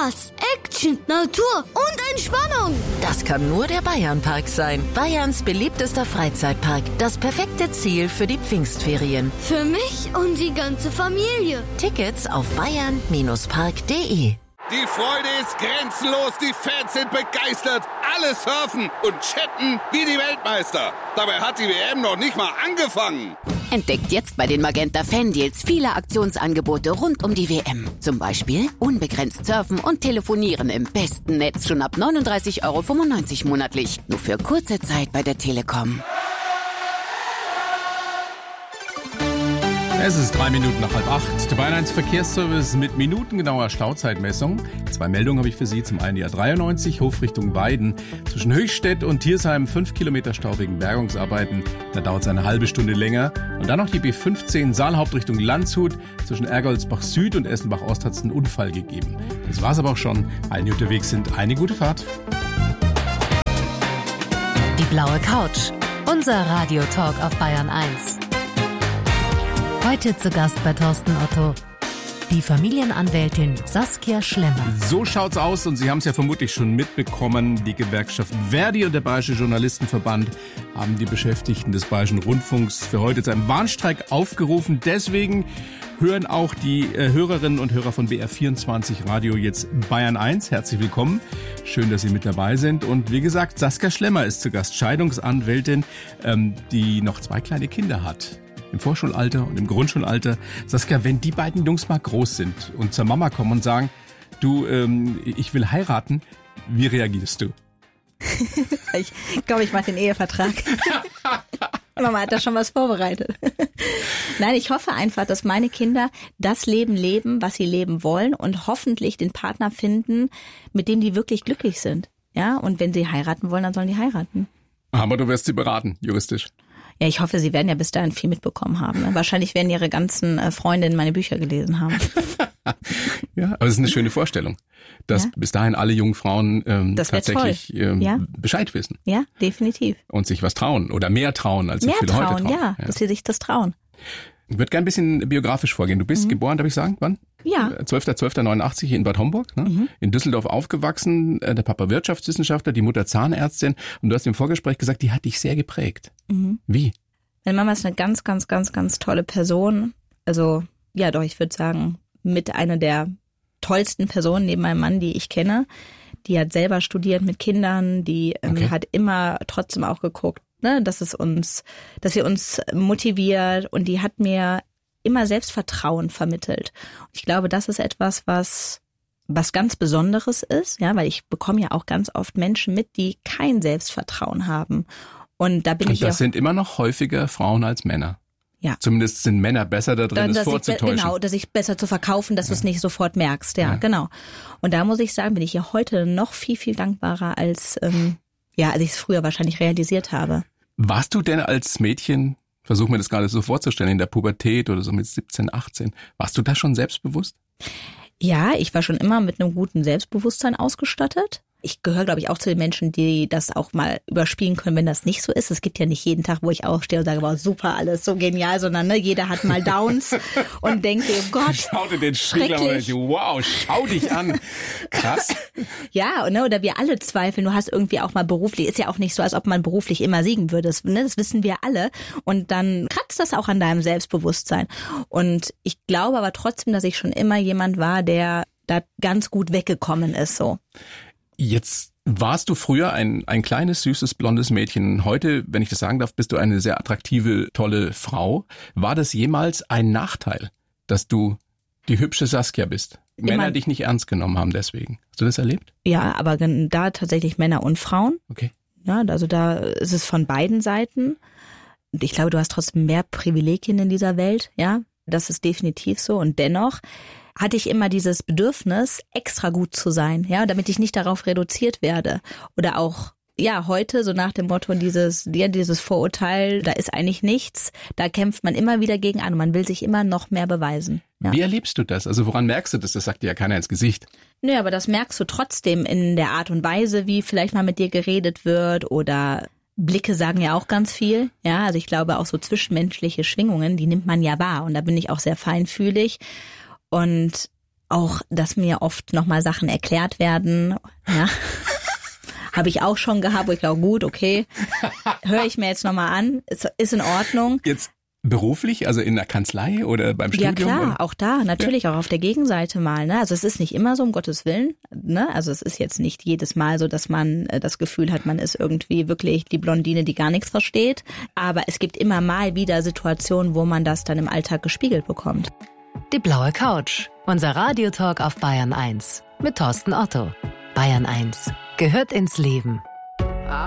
Spaß, Action, Natur und Entspannung. Das kann nur der Bayernpark sein. Bayerns beliebtester Freizeitpark. Das perfekte Ziel für die Pfingstferien. Für mich und die ganze Familie. Tickets auf bayern-park.de. Die Freude ist grenzenlos, die Fans sind begeistert, alle surfen und chatten wie die Weltmeister. Dabei hat die WM noch nicht mal angefangen. Entdeckt jetzt bei den Magenta Fan-Deals viele Aktionsangebote rund um die WM. Zum Beispiel unbegrenzt surfen und telefonieren im besten Netz schon ab 39,95 € monatlich. Nur für kurze Zeit bei der Telekom. Es ist 7:03 nach 7:30. Der Bayern 1 Verkehrsservice mit minutengenauer Stauzeitmessung. 2 Meldungen habe ich für Sie. Zum einen die A93, Hofrichtung Weiden. Zwischen Höchstädt und Thiersheim 5 Kilometer Stau wegen Bergungsarbeiten. Da dauert es eine halbe Stunde länger. Und dann noch die B15 Saalhauptrichtung Landshut. Zwischen Ergoldsbach Süd und Essenbach Ost hat es einen Unfall gegeben. Das war's aber auch schon. Allen, die unterwegs sind, eine gute Fahrt. Die blaue Couch. Unser Radiotalk auf Bayern 1. Heute zu Gast bei Thorsten Otto, die Familienanwältin Saskia Schlemmer. So schaut's aus und Sie haben es ja vermutlich schon mitbekommen. Die Gewerkschaft Verdi und der Bayerische Journalistenverband haben die Beschäftigten des Bayerischen Rundfunks für heute zu einem Warnstreik aufgerufen. Deswegen hören auch die Hörerinnen und Hörer von BR24 Radio jetzt Bayern 1. Herzlich willkommen. Schön, dass Sie mit dabei sind. Und wie gesagt, Saskia Schlemmer ist zu Gast, Scheidungsanwältin, die noch 2 kleine Kinder hat. Im Vorschulalter und im Grundschulalter. Saskia, wenn die beiden Jungs mal groß sind und zur Mama kommen und sagen, du, ich will heiraten, wie reagierst du? Ich glaube, ich mache den Ehevertrag. Mama hat da schon was vorbereitet. Nein, ich hoffe einfach, dass meine Kinder das Leben leben, was sie leben wollen und hoffentlich den Partner finden, mit dem die wirklich glücklich sind. Ja, und wenn sie heiraten wollen, dann sollen die heiraten. Aber du wirst sie beraten, juristisch. Ja, ich hoffe, Sie werden ja bis dahin viel mitbekommen haben. Ne? Wahrscheinlich werden Ihre ganzen Freundinnen meine Bücher gelesen haben. Ja, aber es ist eine schöne Vorstellung, dass bis dahin alle jungen Frauen tatsächlich Bescheid wissen. Ja, definitiv. Und sich was trauen oder mehr trauen, als sich viele heute trauen. Ja, dass sie sich das trauen. Ich würde gerne ein bisschen biografisch vorgehen. Du bist geboren, darf ich sagen, wann? Ja. 12.12.89 in Bad Homburg, ne? In Düsseldorf aufgewachsen, der Papa Wirtschaftswissenschaftler, die Mutter Zahnärztin. Und du hast im Vorgespräch gesagt, die hat dich sehr geprägt. Wie? Meine Mama ist eine ganz, ganz, ganz, ganz tolle Person. Also, ja doch, ich würde sagen, mit einer der tollsten Personen neben meinem Mann, die ich kenne. Die hat selber studiert mit Kindern, die hat immer trotzdem auch geguckt, ne, dass sie uns motiviert, und die hat mir immer Selbstvertrauen vermittelt. Und ich glaube, das ist etwas, was ganz Besonderes ist, ja, weil ich bekomme ja auch ganz oft Menschen mit, die kein Selbstvertrauen haben. Und da bin ich das sind immer noch häufiger Frauen als Männer. Ja. Zumindest sind Männer besser da drin, es vorzutäuschen. Genau, dass ich besser zu verkaufen, dass du es nicht sofort merkst. Ja, genau. Und da muss ich sagen, bin ich ja heute noch viel, viel dankbarer als als ich es früher wahrscheinlich realisiert habe. Warst du denn als Mädchen, versuch mir das gerade so vorzustellen, in der Pubertät oder so mit 17, 18, warst du da schon selbstbewusst? Ja, ich war schon immer mit einem guten Selbstbewusstsein ausgestattet. Ich gehöre, glaube ich, auch zu den Menschen, die das auch mal überspielen können, wenn das nicht so ist. Es gibt ja nicht jeden Tag, wo ich aufstehe und sage, wow, super, alles so genial, sondern jeder hat mal Downs und denkt, oh Gott, schau dir den Spiegel an und denkt, wow, schau dich an. Krass. Ja, oder wir alle zweifeln. Du hast irgendwie auch mal beruflich, ist ja auch nicht so, als ob man beruflich immer siegen würde. Das wissen wir alle. Und dann kratzt das auch an deinem Selbstbewusstsein. Und ich glaube aber trotzdem, dass ich schon immer jemand war, der da ganz gut weggekommen ist, so. Jetzt warst du früher ein kleines, süßes, blondes Mädchen. Heute, wenn ich das sagen darf, bist du eine sehr attraktive, tolle Frau. War das jemals ein Nachteil, dass du die hübsche Saskia bist? Männer dich nicht ernst genommen haben deswegen. Hast du das erlebt? Ja, aber da tatsächlich Männer und Frauen. Okay. Ja, also da ist es von beiden Seiten. Ich glaube, du hast trotzdem mehr Privilegien in dieser Welt. Ja, das ist definitiv so. Und dennoch hatte ich immer dieses Bedürfnis, extra gut zu sein, ja, damit ich nicht darauf reduziert werde. Oder auch, ja, heute so nach dem Motto dieses Vorurteil, da ist eigentlich nichts, da kämpft man immer wieder gegen an und man will sich immer noch mehr beweisen. Ja. Wie erlebst du das? Also woran merkst du das? Das sagt dir ja keiner ins Gesicht. Nö, aber das merkst du trotzdem in der Art und Weise, wie vielleicht mal mit dir geredet wird, oder Blicke sagen ja auch ganz viel. Ja, also ich glaube auch so zwischenmenschliche Schwingungen, die nimmt man ja wahr, und da bin ich auch sehr feinfühlig. Und Auch, dass mir oft nochmal Sachen erklärt werden. Ja. Habe ich auch schon gehabt, wo ich glaube, gut, okay, höre ich mir jetzt nochmal an, ist in Ordnung. Jetzt beruflich, also in der Kanzlei oder beim Studium? Ja klar, oder? auch da, natürlich auch auf der Gegenseite mal. Ne? Also es ist nicht immer so, um Gottes Willen. Ne? Also es ist jetzt nicht jedes Mal so, dass man das Gefühl hat, man ist irgendwie wirklich die Blondine, die gar nichts versteht. Aber es gibt immer mal wieder Situationen, wo man das dann im Alltag gespiegelt bekommt. Die blaue Couch, unser Radiotalk auf Bayern 1 mit Thorsten Otto. Bayern 1 gehört ins Leben.